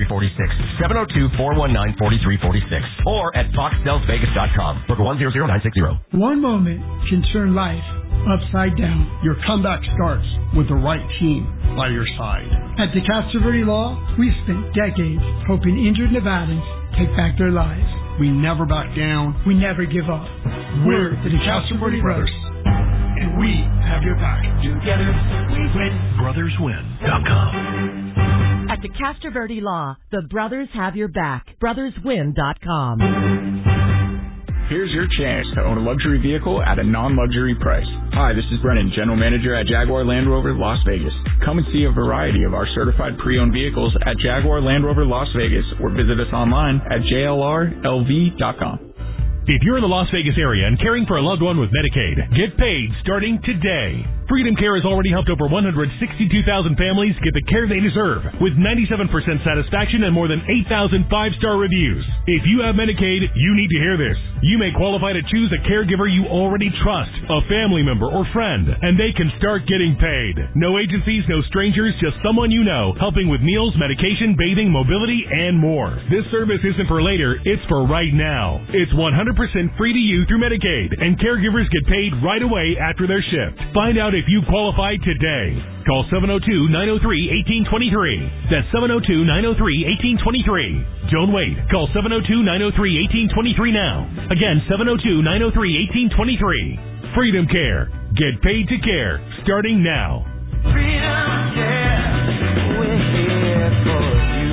4346. 702-419-4346. Or at foxsellsvegas.com. Book 100960. One moment can turn life upside down. Your comeback starts with the right team by your side. At DeCastro Verde Law, we've spent decades helping injured Nevadans take back their lives. We never back down. We never give up. We're the DeCastro Verde Brothers, and we have your back. Together, we win. BrothersWin.com. At DeCastro Verde Law, the brothers have your back. BrothersWin.com. Here's your chance to own a luxury vehicle at a non-luxury price. Hi, this is Brennan, General Manager at Jaguar Land Rover Las Vegas. Come and see a variety of our certified pre-owned vehicles at Jaguar Land Rover Las Vegas or visit us online at jlrlv.com. If you're in the Las Vegas area and caring for a loved one with Medicaid, get paid starting today. Freedom Care has already helped over 162,000 families get the care they deserve, with 97% satisfaction and more than 8,000 5-star reviews. If you have Medicaid, you need to hear this. You may qualify to choose a caregiver you already trust, a family member or friend, and they can start getting paid. No agencies, no strangers, just someone you know, helping with meals, medication, bathing, mobility, and more. This service isn't for later, it's for right now. It's 100% free to you through Medicaid, and caregivers get paid right away after their shift. Find out if you qualify today. Call 702-903-1823. That's 702-903-1823. Don't wait. Call 702-903-1823 now. Again, 702-903-1823. Freedom Care. Get paid to care. Starting now. Freedom Care. We're here for you.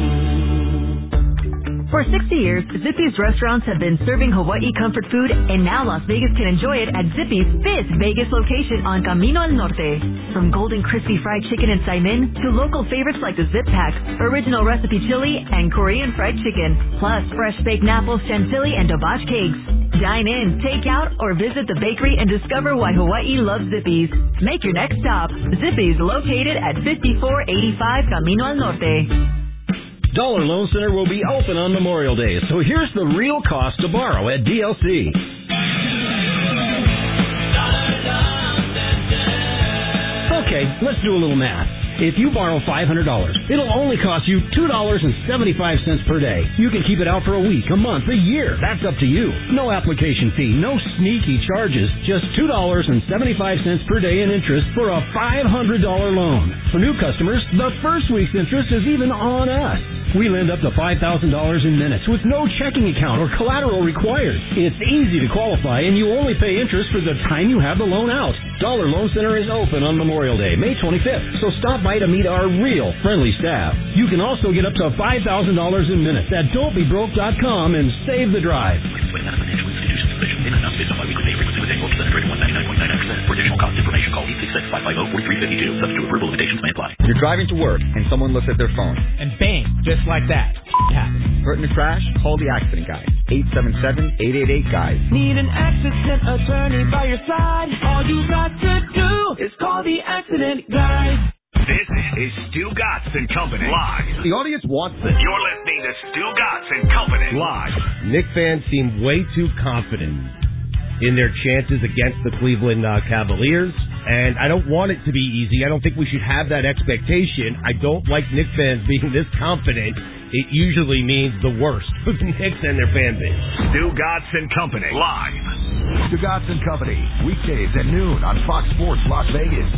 For 60 years, Zippy's restaurants have been serving Hawaii comfort food, and now Las Vegas can enjoy it at Zippy's 5th Vegas location on Camino al Norte. From golden crispy fried chicken and saimin to local favorites like the Zip Pack, original recipe chili, and Korean fried chicken, plus fresh baked Naples, chantilly, and hibachi cakes. Dine in, take out, or visit the bakery and discover why Hawaii loves Zippy's. Make your next stop. Zippy's, located at 5485 Camino al Norte. Dollar Loan Center will be open on Memorial Day, so here's the real cost to borrow at DLC. Okay, let's do a little math. If you borrow $500, it'll only cost you $2.75 per day. You can keep it out for a week, a month, a year. That's up to you. No application fee, no sneaky charges. Just $2.75 per day in interest for a $500 loan. For new customers, the first week's interest is even on us. We lend up to $5,000 in minutes with no checking account or collateral required. It's easy to qualify, and you only pay interest for the time you have the loan out. Dollar Loan Center is open on Memorial Day, May 25th, so stop by to meet our real friendly staff. You can also get up to $5,000 in minutes at don'tbebroke.com and save the drive. For additional cost information, call 866-550-4352. Subject to approval, limitations may apply. You're driving to work and someone looks at their phone. And bang, just like that, happens. Hurt in a crash? Call the accident guy. 877-888-GUIDE. Need an accident attorney by your side? All you got to do is call the accident guy. This is Stu Gatz and Company live. The audience wants this. You're listening to Stu Gatz and Company live. Knicks fans seem way too confident in their chances against the Cleveland Cavaliers, and I don't want it to be easy. I don't think we should have that expectation. I don't like Knicks fans being this confident. It usually means the worst for the Knicks and their fan base. Stu Gatz and Company live. Stu Gatz and Company, weekdays at noon on Fox Sports Las Vegas.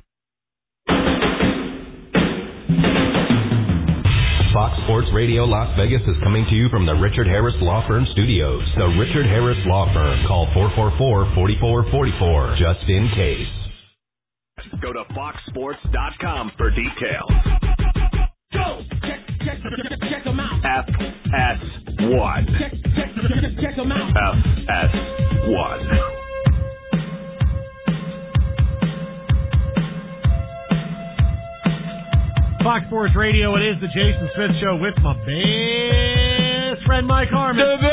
Fox Sports Radio Las Vegas is coming to you from the Richard Harris Law Firm Studios. The Richard Harris Law Firm. Call 444-4444, just in case. Go to foxsports.com for details. Go! Check them out. FS1. Check them out. FS1. Fox Sports Radio, it is the Jason Smith Show with my best friend Mike Harmon.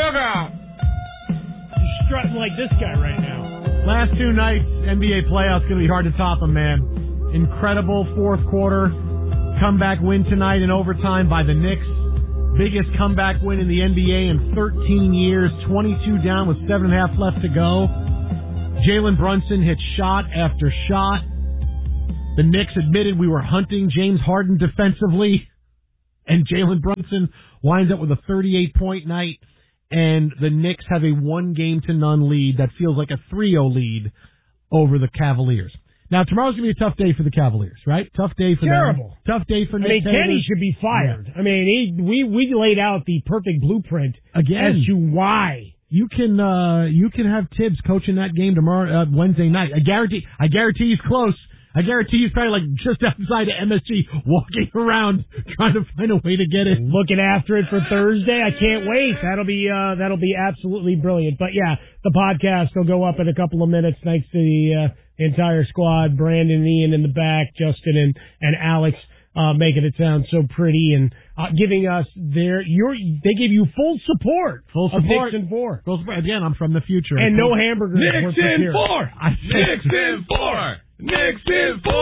He's strutting like this guy right now. Last two nights, NBA playoffs going to be hard to top them, man. Incredible fourth quarter comeback win tonight in overtime by the Knicks. Biggest comeback win in the NBA in 13 years. 22 down with 7.5 left to go. Jalen Brunson hit shot after shot. The Knicks admitted we were hunting James Harden defensively. and Jalen Brunson winds up with a 38-point night, and the Knicks have a 1-0 lead that feels like a 3-0 lead over the Cavaliers. Now, tomorrow's going to be a tough day for the Cavaliers, right? Tough day for Terrible. them. Tough day for Nick Kenny Taylor. should be fired. Yeah. I mean, we laid out the perfect blueprint again as to why. You can have Tibbs coaching that game tomorrow, Wednesday night. I guarantee he's close. I guarantee he's probably like just outside of MSG, walking around trying to find a way to get it. Looking after it for Thursday. I can't wait. That'll be absolutely brilliant. But yeah, the podcast will go up in a couple of minutes. Thanks to the entire squad, Brandon and Ian in the back, Justin and Alex, making it sound so pretty and giving us they give you full support. Full support. Knicks in 4. Full support. Again, I'm from the future. And no hamburgers. Knicks in 4. Knicks in 4. Knicks in 4.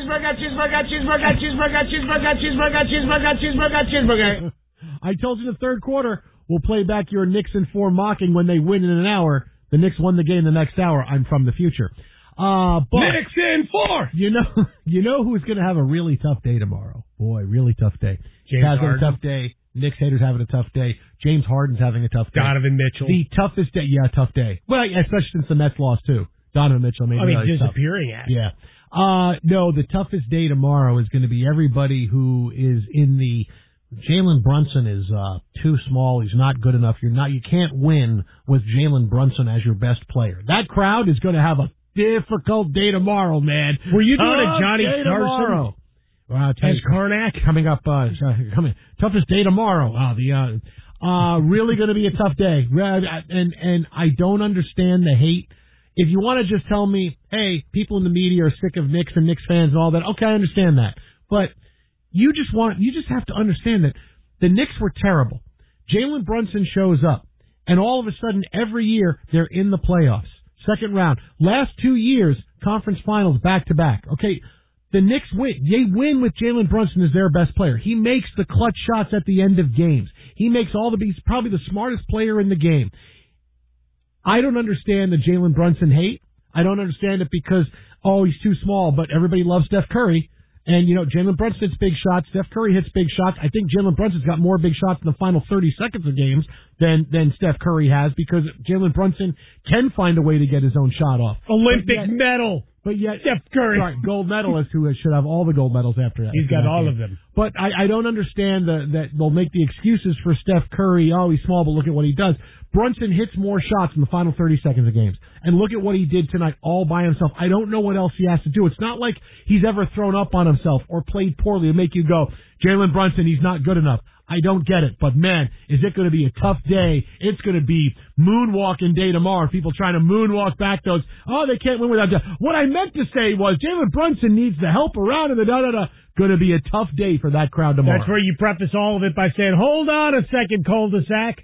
Cheeseburger. I told you the third quarter, we'll play back your Knicks in 4 mocking when they win in an hour. The Knicks won the game the next hour. I'm from the future. But Knicks in 4. You know who's going to have a really tough day tomorrow? Boy, really tough day. James Harden. Having A tough day. Knicks haters having a tough day. James Harden's having a tough day. Donovan Mitchell. The toughest day. Yeah, tough day. Well, especially since the Mets lost too. Donovan Mitchell maybe. Disappearing at. Yeah. No, the toughest day tomorrow is going to be everybody who is in the Jalen Brunson is too small. He's not good enough. You can't win with Jalen Brunson as your best player. That crowd is going to have a difficult day tomorroon, man. Were you doing a Johnny Carson? Well, as Karnak coming up, toughest day tomorrow. Really going to be a tough day, and I don't understand the hate. If you want to just tell me, hey, people in the media are sick of Knicks and Knicks fans and all that, okay, I understand that. But you just have to understand that the Knicks were terrible. Jalen Brunson shows up, and all of a sudden, every year they're in the playoffs. Second round. Last 2 years, conference finals back-to-back. Okay, the Knicks win. They win with Jalen Brunson as their best player. He makes the clutch shots at the end of games. He's probably the smartest player in the game. I don't understand the Jalen Brunson hate. I don't understand it because, he's too small, but everybody loves Steph Curry. And, Jalen Brunson hits big shots. Steph Curry hits big shots. I think Jalen Brunson's got more big shots in the final 30 seconds of games than Steph Curry has because Jalen Brunson can find a way to get his own shot off. Olympic medal. But yet, Steph Curry. Sorry, gold medalist who should have all the gold medals after that. He's got all of them. But I don't understand that they'll make the excuses for Steph Curry. Oh, he's small, but look at what he does. Brunson hits more shots in the final 30 seconds of games. And look at what he did tonight all by himself. I don't know what else he has to do. It's not like he's ever thrown up on himself or played poorly to make you go, Jalen Brunson, he's not good enough. I don't get it. But, man, is it going to be a tough day? It's going to be moonwalking day tomorrow. People trying to moonwalk back those, they can't win without that. What I meant to say was Jalen Brunson needs the help around and the da-da-da. Going to be a tough day for that crowd tomorrow. That's where you preface all of it by saying, hold on a second, cul-de-sac.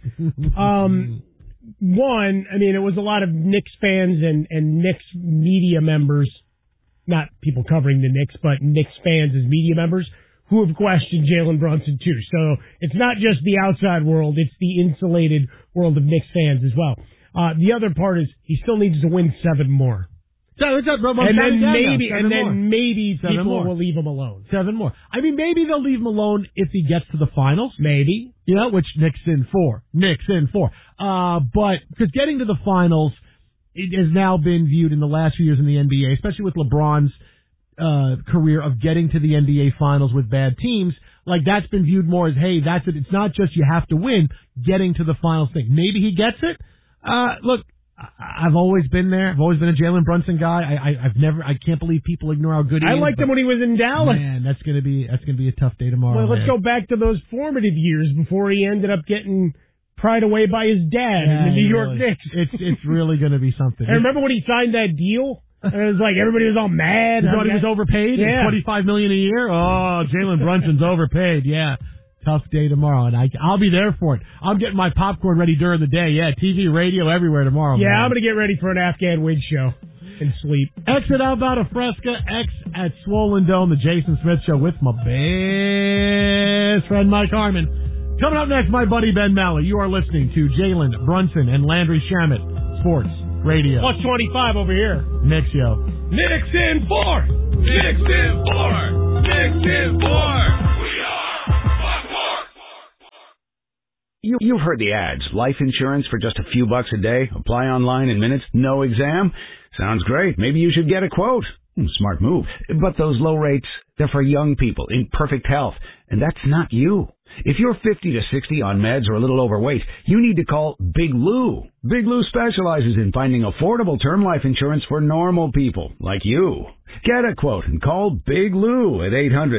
One, I mean, it was a lot of Knicks fans and Knicks media members, not people covering the Knicks, but Knicks fans as media members, who have questioned Jalen Brunson too. So it's not just the outside world, it's the insulated world of Knicks fans as well. The other part is he still needs to win 7 more. And then maybe people will leave him alone. 7 more. I mean, maybe they'll leave him alone if he gets to the finals. Maybe. Which Knicks in 4. But because getting to the finals, it has now been viewed in the last few years in the NBA, especially with LeBron's career of getting to the NBA finals with bad teams, like that's been viewed more as, hey, that's it. It's not just you have to win, getting to the finals thing. Maybe he gets it. Look, I've always been there. I've always been a Jalen Brunson guy. I can't believe people ignore how good he is. I liked him when he was in Dallas. Man, that's gonna be a tough day tomorrow. Well, let's go back to those formative years before he ended up getting pried away by his dad in the New York Knicks. It's really gonna be something. And remember when he signed that deal? And it was like everybody was all mad. You thought he was overpaid? Yeah. $25 million a year? Oh, Jalen Brunson's overpaid. Yeah. Tough day tomorrow, and I'll be there for it. I'm getting my popcorn ready during the day. Yeah, TV, radio, everywhere tomorrow. Yeah, man. I'm going to get ready for an Afghan Wig show and sleep. X at Alvada Fresca, X at Swollen Dome, the Jason Smith Show with my best friend Mike Harmon. Coming up next, my buddy Ben Malley. You are listening to Jalen Brunson and Landry Shamet, Sports Radio. Plus 25 over here. Knicks, yo. Knicks in 4. Knicks in 4. Knicks in 4. We are Buckmore. You've heard the ads. Life insurance for just a few bucks a day. Apply online in minutes. No exam. Sounds great. Maybe you should get a quote. Smart move. But those low rates, they're for young people in perfect health. And that's not you. If you're 50 to 60 on meds or a little overweight, you need to call Big Lou. Big Lou specializes in finding affordable term life insurance for normal people like you. Get a quote and call Big Lou at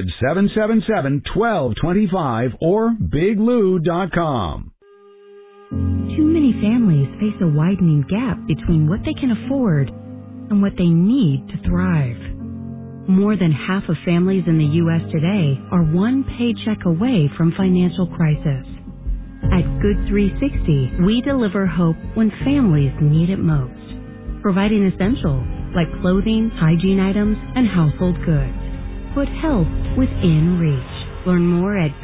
800-777-1225 or biglou.com. Too many families face a widening gap between what they can afford and what they need to thrive. More than half of families in the U.S. today are one paycheck away from financial crisis. At Good 360, we deliver hope when families need it most, providing essentials like clothing, hygiene items, and household goods. Put help within reach. Learn more at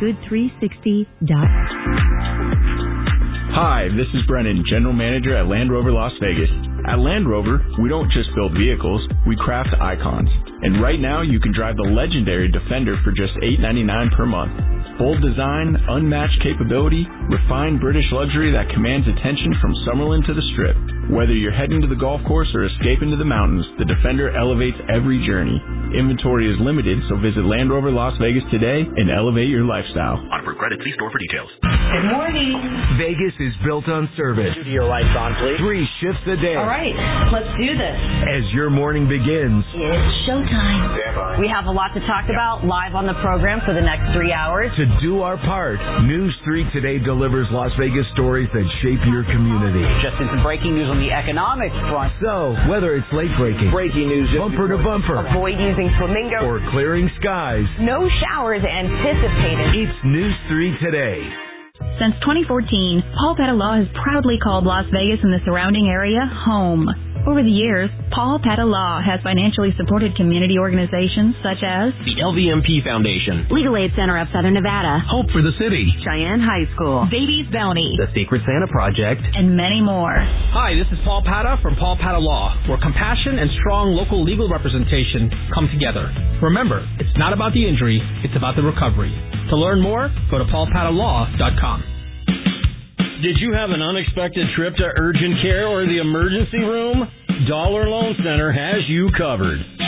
good360.com. Hi, this is Brennan, General Manager at Land Rover Las Vegas. At Land Rover, we don't just build vehicles, we craft icons. And right now, you can drive the legendary Defender for just $8.99 per month. Bold design, unmatched capability, refined British luxury that commands attention from Summerlin to the Strip. Whether you're heading to the golf course or escaping to the mountains, the Defender elevates every journey. Inventory is limited, so visit Land Rover Las Vegas today and elevate your lifestyle. On for credit, please store for details. Good morning. Vegas is built on service. Studio lights on, please. 3 shifts a day. All right, let's do this. As your morning begins, It's showtime. We have a lot to talk about live on the program for the next 3 hours. to do our part, News 3 Today delivers Las Vegas stories that shape your community. Just in some breaking news on the economic front. So, whether it's late breaking, Breaking news. bumper to bumper, Avoid using flamingo. or clearing skies, No showers anticipated. it's News 3 Today. Since 2014, Paul Pettit has proudly called Las Vegas and the surrounding area home. Over the years, Paul Pettit has financially supported community organizations such as the LVMP Foundation, Legal Aid Center of Southern Nevada, Hope for the City, Cheyenne High School, Davies Bounty, the Secret Santa Project, and many more. Hi, this is Paul Pettit from Paul Pettit Law, where compassion and strong local legal representation come together. Remember, it's not about the injury, it's about the recovery. To learn more, go to paulpettitlaw.com. Did you have an unexpected trip to urgent care or the emergency room? Dollar Loan Center has you covered.